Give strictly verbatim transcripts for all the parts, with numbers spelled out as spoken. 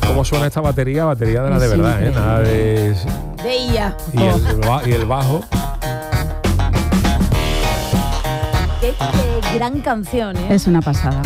cómo suena esta batería, batería de la de Sí, verdad, ¿eh? Nada de... De ella. Y, Oh. el, ba- y el bajo. Qué, qué gran canción, ¿eh? Es una pasada.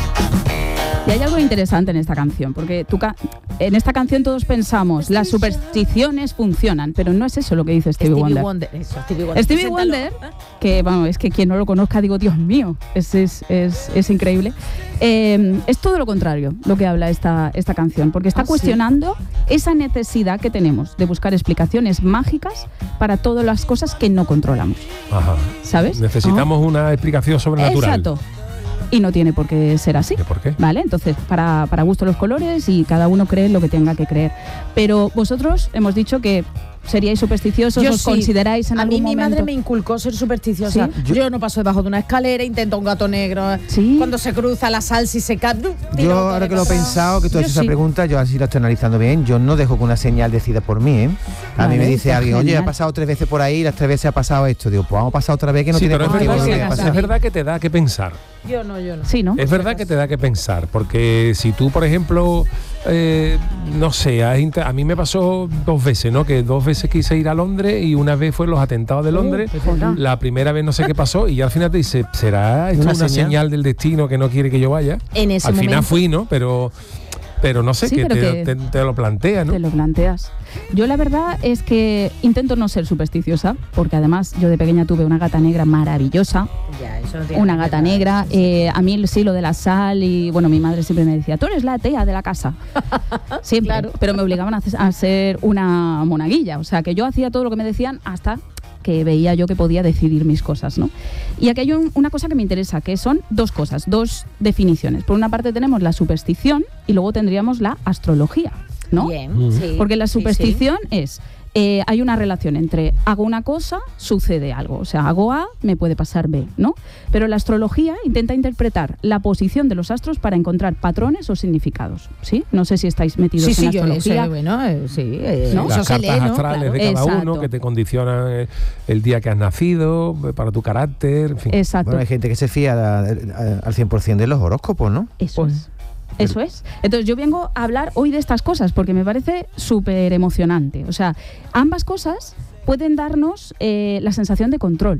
Y hay algo interesante en esta canción, porque tú ca- en esta canción todos pensamos, las supersticiones funcionan, pero no es eso lo que dice Stevie, Stevie Wonder. Wonder. Eso, Stevie Wonder. Stevie Preséntalo. Wonder, que bueno, es que quien no lo conozca, digo, Dios mío, es, es, es, es increíble. Eh, es todo lo contrario lo que habla esta, esta canción, porque está Ah, cuestionando esa necesidad que tenemos de buscar explicaciones mágicas para todas las cosas que no controlamos, Ajá. ¿sabes? Necesitamos una explicación sobrenatural. Exacto. Y no tiene por qué ser así. ¿De por qué? ¿Vale? Entonces, para, para gusto los colores y cada uno cree lo que tenga que creer. Pero vosotros hemos dicho que seríais supersticiosos, Yo os sí. consideráis en A algún mí mi momento. madre me inculcó ser supersticiosa. ¿Sí? Yo, yo no paso debajo de una escalera, intento un gato negro. Sí. Cuando se cruza la salsa y se cae. Yo ahora que lo he pensado, que tú has Yo hecho esa sí. pregunta, yo así lo estoy analizando bien, yo no dejo que una señal decida por mí, ¿eh? A Vale, mí me dice está alguien, oye, genial. ha pasado tres veces por ahí, las tres veces ha pasado esto. Digo, pues vamos a pasar otra vez que no Sí, tiene pero es por qué verdad, volver que, a pasa. pasar. es verdad que te da que pensar. Yo no, yo no. Sí, ¿no? Es verdad que te da que pensar, porque si tú, por ejemplo, eh, no sé, has inter- a mí me pasó dos veces, ¿no? Que dos veces quise ir a Londres y una vez fue los atentados de Londres. es verdad. La primera vez no sé qué pasó y ya al final te dice, ¿será esto Una una, señal? señal del destino que no quiere que yo vaya? En ese al final momento- fui, ¿no? Pero, pero no sé, Sí, que, pero te, que- te- te lo plantea, ¿no? Te lo planteas. Yo la verdad es que intento no ser supersticiosa, porque además yo de pequeña tuve una gata negra maravillosa, Ya, eso no tiene una nada que gata ver. negra. Eh, a mí sí lo de la sal y bueno, mi madre siempre me decía, tú eres la tea de la casa. Siempre, Claro. pero me obligaban a, hacer- a ser una monaguilla, o sea que yo hacía todo lo que me decían hasta que veía yo que podía decidir mis cosas, ¿no? Y aquí hay un- una cosa que me interesa, que son dos cosas, dos definiciones. Por una parte tenemos la superstición y luego tendríamos la astrología, ¿no? Bien, Mm. sí. Porque la Sí, sí. superstición es, eh, hay una relación entre hago una cosa, sucede algo. O sea, hago A, me puede pasar B, ¿no? Pero la astrología intenta interpretar la posición de los astros para encontrar patrones o significados, ¿sí? No sé si estáis metidos Sí, en sí, yo astrología. eso, bueno, eh, sí, eh, ¿No? eso Las se cartas lee, ¿no? astrales Claro. de cada Exacto. uno que te condicionan eh, el día que has nacido, eh, para tu carácter, en fin. Exacto. Bueno, hay gente que se fía a- a- al cien por ciento de los horóscopos, ¿no? Eso Pues, es. Eso es. Entonces yo vengo a hablar hoy de estas cosas porque me parece súper emocionante. O sea, ambas cosas pueden darnos eh, la sensación de control,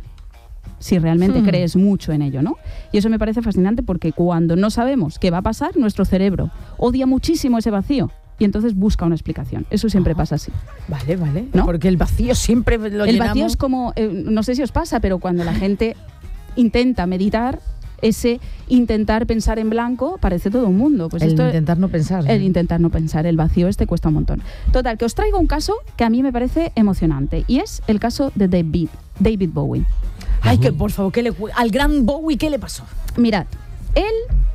si realmente Hmm. crees mucho en ello, ¿no? Y eso me parece fascinante porque cuando no sabemos qué va a pasar, nuestro cerebro odia muchísimo ese vacío y entonces busca una explicación. Eso siempre pasa así. Vale, vale. ¿No? Porque el vacío siempre lo El llenamos. vacío es como, eh, no sé si os pasa, pero cuando la gente intenta meditar, ese intentar pensar en blanco parece todo un mundo. Pues el esto, intentar no pensar. el intentar no pensar, el vacío este cuesta un montón. Total, que os traigo un caso que a mí me parece emocionante y es el caso de David, David Bowie. Ay, que por favor, ¿qué le, al gran Bowie, ¿qué le pasó? Mirad, él,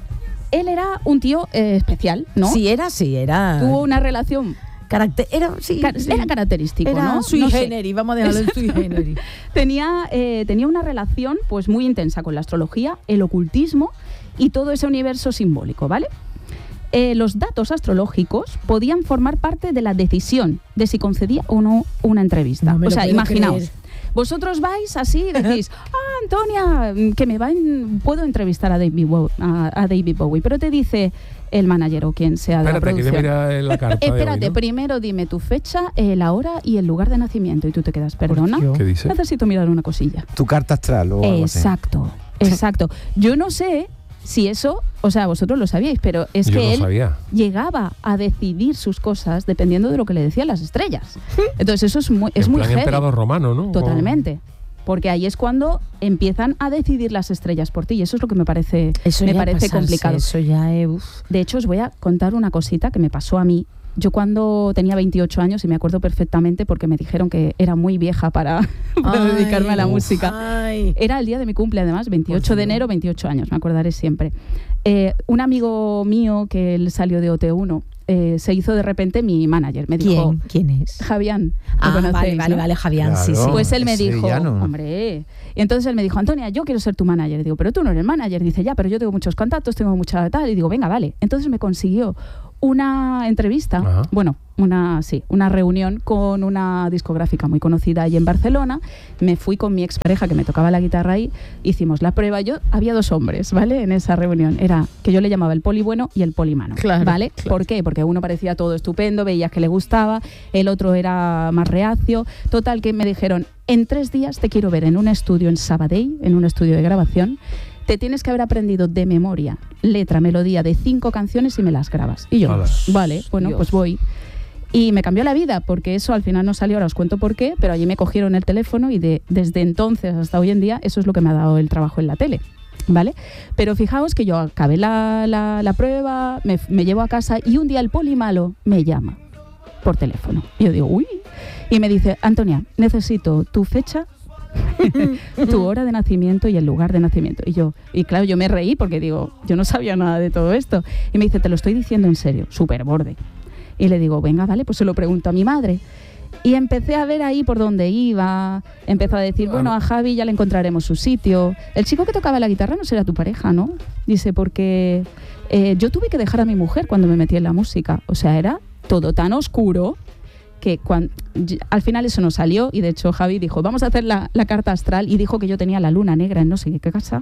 él era un tío eh, especial, ¿no? Sí, era, sí, era. Tuvo una relación, Caracter, era, sí, car- sí. era característico, Era ¿no? sui No sé. generis, vamos a dejarlo en sui generis. Tenía, eh, tenía una relación pues muy intensa con la astrología, el ocultismo y todo ese universo simbólico, ¿vale? Eh, los datos astrológicos podían formar parte de la decisión de si concedía o no una entrevista. No me o lo sea, puedo imaginaos, creer. vosotros vais así y decís, ah, Antonia, que me va en- puedo entrevistar a David, Bowie, a, a David Bowie, pero te dice el manager o quien sea de la Espérate, que producción. voy a mirar la carta de hoy, Espérate, ¿no? primero dime tu fecha, eh, la hora y el lugar de nacimiento y tú te quedas, perdona. Dios. ¿Qué dice? Necesito mirar una cosilla. Tu carta astral o algo así. Exacto, exacto. Yo no sé si eso, o sea, vosotros lo sabíais, pero es Yo que no él sabía. llegaba a decidir sus cosas dependiendo de lo que le decían las estrellas. Entonces eso es muy, es en muy plan heavy. emperador romano, ¿no? Totalmente. Porque ahí es cuando empiezan a decidir las estrellas por ti y eso es lo que me parece, Eso me ya parece pasarse, complicado. Eso ya es. uf. De hecho, os voy a contar una cosita que me pasó a mí. Yo cuando tenía veintiocho años, y me acuerdo perfectamente porque me dijeron que era muy vieja para, para Ay, dedicarme a la uf. música. Ay. Era el día de mi cumple, además, veintiocho de Dios. enero, veintiocho años, me acordaré siempre. Eh, un amigo mío que él salió de O T uno eh, se hizo de repente mi manager. Me dijo, ¿Quién? ¿Quién es? Javián, ¿lo Ah, conocéis, vale, vale, no? vale, Javián, sí, Claro. sí. Pues él me Ese dijo, villano. hombre, y entonces él me dijo, Antonia, yo quiero ser tu manager. Digo, pero tú no eres manager. Dice, ya, pero yo tengo muchos contactos, tengo mucha tal. Y digo, venga, vale. Entonces me consiguió una entrevista, Ajá. bueno, una sí, una reunión con una discográfica muy conocida allí en Barcelona. Me fui con mi expareja que me tocaba la guitarra ahí, hicimos la prueba. Yo había dos hombres, ¿vale? En esa reunión era que yo le llamaba el poli bueno y el poli malo, Claro, ¿vale? claro. ¿Por qué? Porque uno parecía todo estupendo, veías que le gustaba, el otro era más reacio. Total que me dijeron, en tres días te quiero ver en un estudio en Sabadell, en un estudio de grabación. Te tienes que haber aprendido de memoria letra, melodía de cinco canciones y me las grabas. Y yo, Hola. vale, bueno, Dios. pues voy. Y me cambió la vida, porque eso al final no salió, ahora os cuento por qué, pero allí me cogieron el teléfono y de, desde entonces hasta hoy en día eso es lo que me ha dado el trabajo en la tele. ¿Vale? Pero fijaos que yo acabé la, la, la prueba, me, me llevo a casa y un día el poli malo me llama por teléfono. Y yo digo, uy. Y me dice, Antonia, necesito tu fecha, tu hora de nacimiento y el lugar de nacimiento. Y yo, y claro, yo me reí porque digo, yo no sabía nada de todo esto. Y me dice, te lo estoy diciendo en serio, súper borde. Y le digo, venga, vale, pues se lo pregunto a mi madre. Y empecé a ver ahí por dónde iba, empezó a decir, bueno, a Javi ya le encontraremos su sitio. El chico que tocaba la guitarra no será tu pareja, ¿no? Dice, porque eh, yo tuve que dejar a mi mujer cuando me metí en la música. O sea, era todo tan oscuro que cuando, al final eso no salió y de hecho Javi dijo, vamos a hacer la, la carta astral y dijo que yo tenía la luna negra en no sé qué casa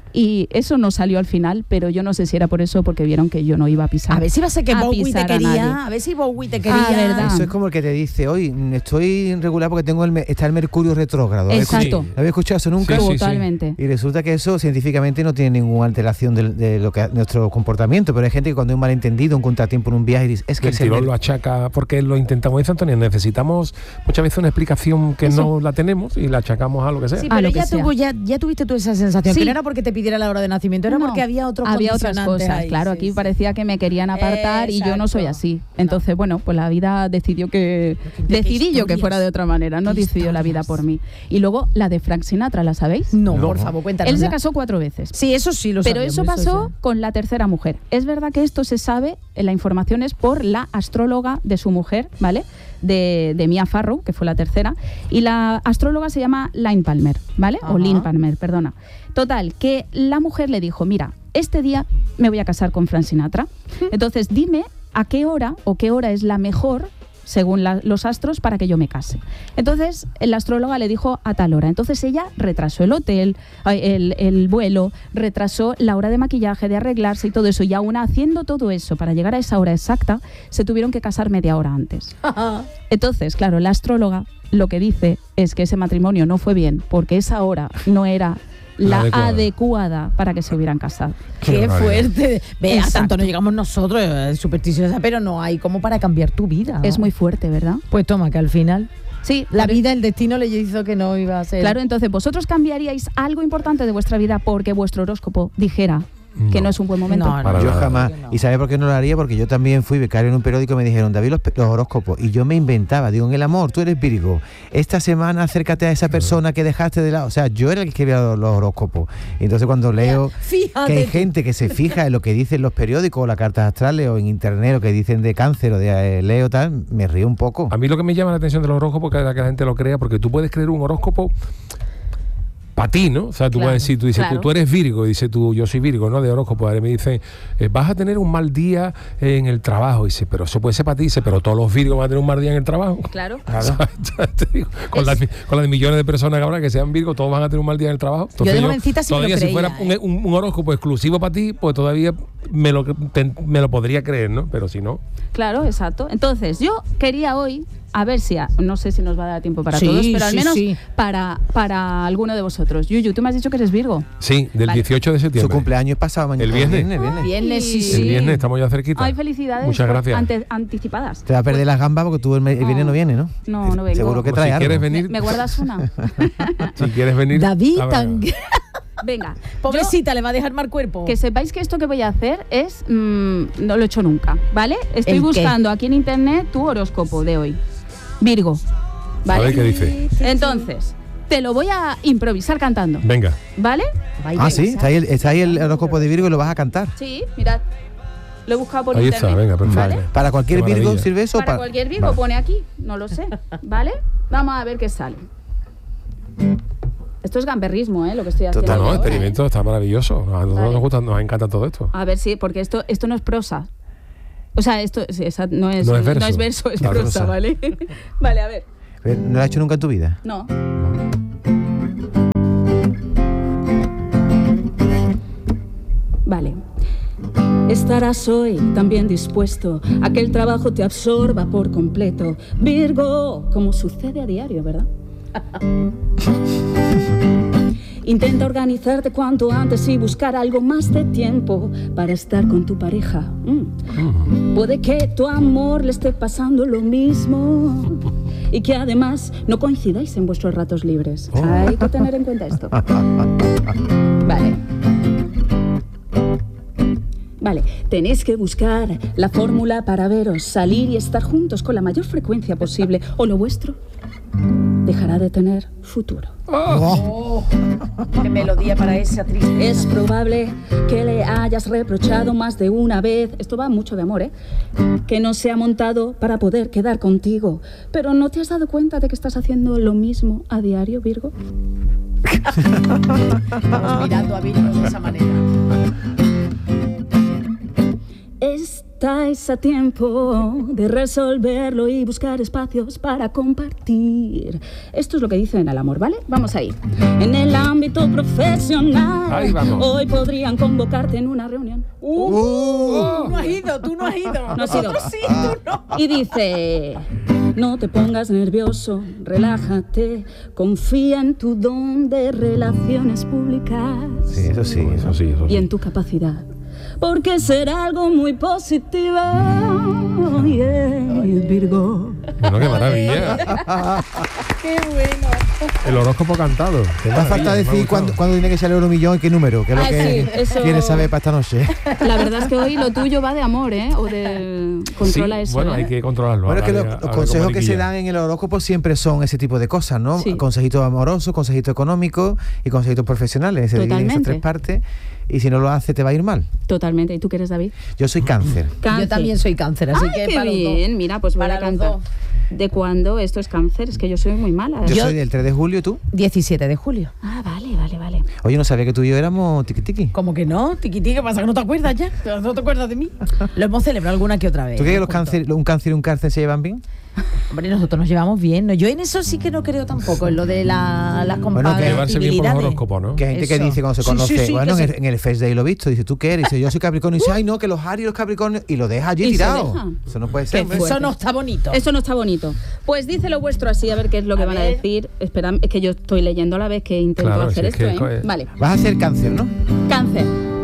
y eso no salió al final, pero yo no sé si era por eso porque vieron que yo no iba a pisar. A ver si va a ser que a Bowie te pisar a quería, nadie. a ver si Bowie te quería. Ah, verdad. Eso es como el que te dice, hoy estoy irregular porque tengo el, me- está el Mercurio retrógrado. ¿Lo habéis Exacto. escuchado? ¿Lo habéis escuchado eso nunca? Sí, sí, sí. Totalmente. Y resulta que eso científicamente no tiene ninguna alteración de, de lo que nuestro comportamiento, pero hay gente que cuando hay un malentendido, un contratiempo en un viaje, dice, es que Que el es el tirón Mer- lo achaca porque lo intentamos. Dice Antonio, necesitamos muchas veces una explicación que Eso. no la tenemos y la achacamos a lo que sea. Sí, A pero lo que ya, sea. tuvo, ya, ya tuviste tú esa sensación, Sí. que no era porque te pidiera la hora de nacimiento, era No, porque había otros había otras condicionantes cosas, ahí, claro, sí, aquí sí. parecía que me querían apartar y yo no soy Exacto. así. Entonces, bueno, pues la vida decidió que Qué- qué decidí yo que historias. fuera de otra manera, no Qué decidió la vida historias. por mí. Y luego la de Frank Sinatra, ¿la sabéis? No, No. por favor, cuéntanos. Él se casó cuatro veces. Sí, eso sí lo Pero sabíamos, eso pasó sí. con la tercera mujer. Es verdad que esto se sabe, eh, la información es por la astróloga de su mujer, ¿vale? De, de Mia Farrow, que fue la tercera. Y la astróloga se llama Lynn Palmer, ¿vale? Ajá. O Lynn Palmer, perdona. Total, que la mujer le dijo, mira, este día me voy a casar con Frank Sinatra. Entonces dime a qué hora o qué hora es la mejor según la- los astros, para que yo me case. Entonces, la astróloga le dijo a tal hora. Entonces ella retrasó el hotel, ay, el, el vuelo, retrasó la hora de maquillaje, de arreglarse y todo eso. Y aún haciendo todo eso para llegar a esa hora exacta, se tuvieron que casar media hora antes. Entonces, claro, la astróloga lo que dice es que ese matrimonio no fue bien, porque esa hora no era la Adecuada. adecuada para que se hubieran casado. Qué barbaridad. fuerte. Vea, Exacto. tanto no llegamos nosotros, eh, supersticiosa, pero no hay como para cambiar tu vida. Es muy fuerte, ¿verdad? Pues toma, que al final Sí, la por- vida, el destino le hizo que no iba a ser. Claro, entonces vosotros cambiaríais algo importante de vuestra vida porque vuestro horóscopo dijera que No. no es un buen momento. No, no. Para Yo nada. jamás. No. ¿Y sabes por qué no lo haría? Porque yo también fui becario en un periódico y me dijeron, David, los, pe- los horóscopos. Y yo me inventaba, digo, en el amor, tú eres Virgo. Esta semana acércate a esa persona que dejaste de lado. O sea, yo era el que escribía los, los horóscopos. Y entonces cuando leo Fíjate. que hay tú. gente que se fija en lo que dicen los periódicos o las cartas astrales o en internet, lo que dicen de cáncer o de eh, Leo, tal, me río un poco. A mí lo que me llama la atención de los horóscopos es que la gente lo crea, porque tú puedes creer un horóscopo para ti, ¿no? O sea, tú Claro, puedes decir, tú dices, claro. tú, tú eres Virgo, y dices tú, yo soy Virgo, ¿no? De horóscopo. Ahora me dicen, eh, vas a tener un mal día en el trabajo. Y dice, pero eso puede ser para ti. Dice, pero todos los Virgos van a tener un mal día en el trabajo. Claro. ¿Sabes? Te digo, con, las, con las de millones de personas que habrá que sean Virgo, todos van a tener un mal día en el trabajo. Entonces de jovencita sí me lo todavía si creía, fuera ¿eh? un, un- un horóscopo exclusivo para ti, pues todavía me lo, te- me lo podría creer, ¿no? Pero si no... Claro, exacto. Entonces, yo quería hoy, a ver si, a- no sé si nos va a dar tiempo para Sí, todos, pero al sí, menos sí. para, para alguno de vosotros. Yuyu, tú me has dicho que eres Virgo. Sí, del Vale. dieciocho de Su septiembre. cumpleaños es pasado mañana. El viernes. el viernes. Viernes, sí, Ay. sí. El viernes estamos ya cerquita. Ay, felicidades. Muchas por- gracias. ante- anticipadas. Te va a perder las gambas porque tú el, me- el viernes no viene, ¿no? No, no vengo. Seguro que Pues trae si quieres algo. venir, ¿Me, me guardas una? si quieres venir. David, a ver, tan... Venga. pobrecita, le va a dejar mal cuerpo. Yo, que sepáis que esto que voy a hacer es... mm, no lo he hecho nunca, ¿vale? Estoy ¿El qué? buscando aquí en internet tu horóscopo de hoy. Virgo. ¿Vale? A ver qué dice. Entonces, te lo voy a improvisar cantando, Venga. ¿vale? Ah, sí, está ahí, el, está ahí el horóscopo de Virgo y lo vas a cantar. Sí, mirad. Lo he buscado por Ahí internet. está, venga, perfecto. ¿vale? Para cualquier Qué Virgo maravilla. sirve eso. Para pa- cualquier Virgo Vale. pone aquí, no lo sé, ¿vale? Vamos a ver qué sale. Esto es gamberrismo, ¿eh? Lo que estoy haciendo. No, no, ahora, experimento, está maravilloso. A nosotros Vale. nos gusta, nos encanta todo esto. ¿eh? A ver si, porque esto, esto no es prosa. O sea, esto es- esa no, es, No es verso. no es verso, es Claro, prosa, prosa. ¿vale? Vale, a ver. Pero, ¿no lo has hecho nunca en tu vida? No. Vale. Estarás hoy también dispuesto a que el trabajo te absorba por completo. Virgo, como sucede a diario, ¿verdad? Intenta organizarte cuanto antes y buscar algo más de tiempo para estar con tu pareja. Mm. Puede que tu amor le esté pasando lo mismo y que además no coincidáis en vuestros ratos libres. Oh. Hay que tener en cuenta esto. Vale. Vale, tenéis que buscar la fórmula para veros, salir y estar juntos con la mayor frecuencia posible, o lo vuestro dejará de tener futuro. Oh, qué melodía para esa tristeza. Es probable que le hayas reprochado más de una vez, esto va mucho de amor, ¿eh? Que no se ha montado para poder quedar contigo. Pero ¿no te has dado cuenta de que estás haciendo lo mismo a diario, Virgo? Estamos mirando a Virgo de esa manera. Estáis a tiempo de resolverlo y buscar espacios para compartir. Esto es lo que dicen al amor, ¿vale? Vamos ahí. En el ámbito profesional, Ahí vamos. hoy podrían convocarte en una reunión. Uh, Tú no has ido, tú no has ido. No has ido. Nosotros sí, tú no. Y dice, no te pongas nervioso, relájate, confía en tu don de relaciones públicas Sí, eso sí. Eso sí, eso sí. y en tu capacidad. Porque será algo muy positivo. Yeah, Virgo. Bueno, qué maravilla. Qué bueno. El horóscopo cantado. Qué Me falta maravilla, me ha decir gustado. cuándo, cuándo tiene que salir el euromillón y qué número, que es lo Ah, que sí, eso- quieres saber para esta noche. La verdad es que hoy lo tuyo va de amor, ¿eh? O de controla Sí, eso. bueno, ¿eh? hay que controlarlo. Bueno, es que ahora, lo- ahora los como consejos que se mariquilla. dan en el horóscopo siempre son ese tipo de cosas, ¿no? Sí. Consejitos amorosos, consejitos económicos y consejitos profesionales. Se dividen en esas Totalmente. tres partes y si no lo hace te va a ir mal. Totalmente. ¿Y tú qué eres, David? Yo soy cáncer. Cáncer. Yo también soy cáncer, así Ay, que qué para los dos. bien. Mira, pues voy Para a los cantar. dos. ¿De cuándo esto es cáncer? Es que yo soy muy mala. Yo, Yo- soy del tres de julio, ¿tú? diecisiete de julio. Ah, vale, vale, vale. Oye, no sabía que tú y yo éramos tiqui tiqui. ¿Cómo que no? Tiquití, ¿qué pasa? ¿Que no te acuerdas ya? ¿No te acuerdas de mí? Lo hemos celebrado alguna que otra vez. ¿Tú crees que los juntos. cáncer, un cáncer y un cáncer se llevan bien? Hombre, nosotros nos llevamos bien. ¿no? Yo en eso sí que no creo tampoco, en lo de la, las Bueno, que Llevarse bien por los compatibilidades. horóscopos, ¿no? Que hay gente que Eso. dice cuando se Sí, conoce, sí, sí, bueno, que en, se- el, en el Face Day lo he visto, dice, ¿tú qué eres? Dice, yo soy Capricornio. Y dice, ay, no, que los Aries y los Capricornios. Y lo deja allí Y se tirado. deja. Eso no puede ser. Qué hombre. fuerte. Eso no está bonito. Eso no está bonito. Pues dice lo vuestro así, a ver qué es lo que A van a ver. decir. Espera, es que yo estoy leyendo a la vez que intento Claro, hacer si es esto, que- ¿eh? co- Vale. Vas a hacer cáncer, ¿no? Cáncer.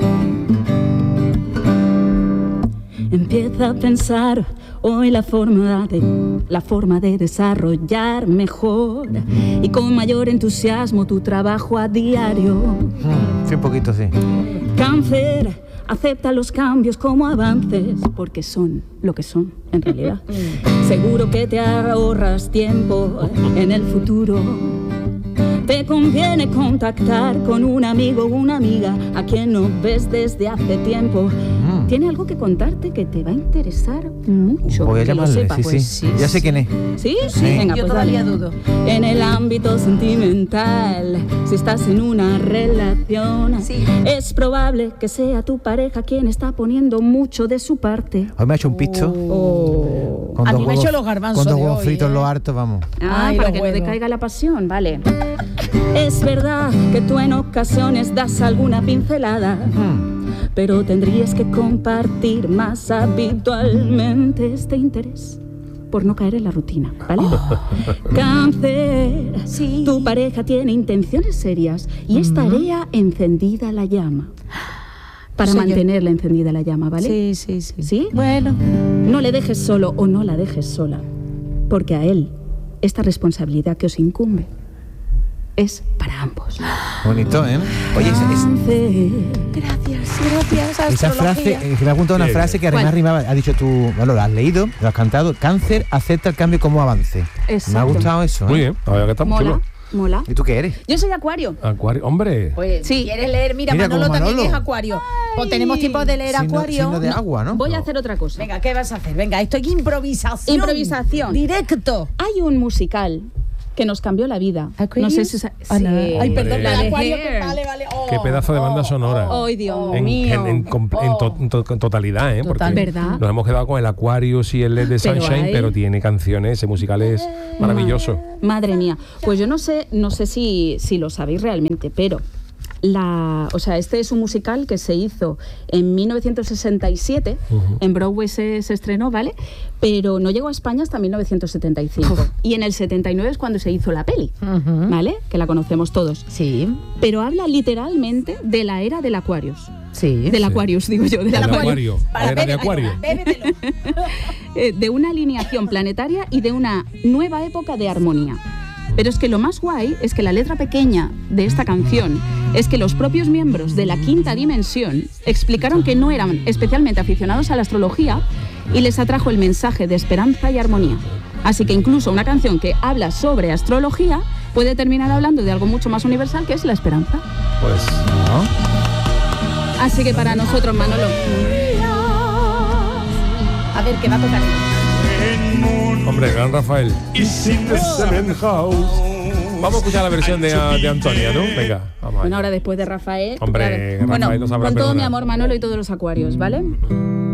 Empieza a pensar hoy la forma de la forma de desarrollar mejor y con mayor entusiasmo tu trabajo a diario. Mm, sí, un poquito, sí. Cáncer, acepta los cambios como avances, porque son lo que son en realidad. Seguro que te ahorras tiempo en el futuro. Te conviene contactar con un amigo o una amiga a quien no ves desde hace tiempo. Mm. Tiene algo que contarte que te va a interesar mucho. Voy a que lo llamarle, sepas. sí, Pues sí. Ya sé quién es. ¿Sí? Sí. Venga, Yo pues todavía dale. dudo. En el ámbito sentimental, si estás en una relación, Sí. es probable que sea tu pareja quien está poniendo mucho de su parte. Hoy me ha hecho un pisto. Oh. Con A dos mí me ha huevos- hecho los garbanzos Con dos de huevos hoy, fritos ¿eh? en lo harto, vamos. Ah, Ay, para los que no huevos. decaiga la pasión, vale. Es verdad que tú en ocasiones das alguna pincelada, Mm. pero tendrías que compartir más habitualmente este interés por no caer en la rutina, ¿vale? Cáncer, Sí. tu pareja tiene intenciones serias y es tarea encendida la llama. Para Soy yo. mantenerla encendida la llama, ¿vale? Sí, sí, sí. ¿Sí? Bueno. No le dejes solo o no la dejes sola, porque a él esta responsabilidad que os incumbe es para ambos. Bonito, ¿eh? Oye, esa, esa- Cáncer. Gracias, gracias. esa frase, eh, que me ha apuntado una Bien. frase que ¿Cuál? además rimaba, ha dicho tú, bueno, lo has leído, lo has cantado, cáncer acepta el cambio como avance. Me ha Exacto. gustado eso, ¿eh? Muy bien, ahora que está muy Mola, chulo. mola. ¿Y tú qué eres? Yo soy Acuario. Acuario, hombre. Pues, Sí. ¿quieres leer? Mira, Mira, Manolo como también Manolo. es Acuario. Pues tenemos tiempo de leer Signo- Acuario. signo de agua, ¿no? Voy a hacer otra cosa. Venga, ¿qué vas a hacer? Venga, esto es improvisación. Improvisación. Directo. Hay un musical que nos cambió la vida. No sé si... sa- Ah, no. Sí. Ay, perdón, La la de Acuario. Hair. Que vale, vale. Oh, qué pedazo de banda sonora. ¡Ay, Dios En, mío! en- en com- en to- en to- en totalidad, ¿eh? Porque Total. ¿Verdad? nos hemos quedado con el Aquarius y el de Pero Sunshine, hay- pero tiene canciones eh, musicales maravillosos. Madre mía. Pues yo no sé, no sé si, si lo sabéis realmente, pero la, o sea, este es un musical que se hizo en mil novecientos sesenta y siete, Ujú. en Broadway se, se estrenó, ¿vale? Pero no llegó a España hasta mil novecientos setenta y cinco. Y en el setenta y nueve es cuando se hizo la peli, Ujú. ¿vale? Que la conocemos todos. Sí, Pero habla literalmente de la era del Aquarius. sí. Del Aquarius, digo yo, del El Aquarius. Acuario, la era de Acuario. Bébetelo. Eh, de una alineación planetaria y de una nueva época de armonía. Pero es que lo más guay es que la letra pequeña de esta canción es que los propios miembros de la quinta dimensión explicaron que no eran especialmente aficionados a la astrología y les atrajo el mensaje de esperanza y armonía. Así que incluso una canción que habla sobre astrología puede terminar hablando de algo mucho más universal, que es la esperanza. Pues Así que para nosotros, Manolo, A ver, ¿qué va a tocar? hombre, gran Rafael. Vamos a escuchar la versión de, de Antonia, ¿no? Venga, vamos bueno, allá. ahora después de Rafael, Hombre, claro. Rafael bueno, nos sabrá con todo mi perdonar. amor, Manolo y todos los acuarios, ¿vale?